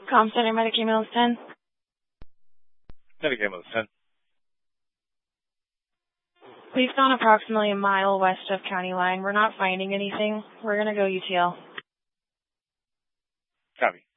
Com Center, Medicaid Mills 10. Medicaid Mills 10. We've gone approximately a mile west of County Line. We're not finding anything. We're going to go UTL. Copy.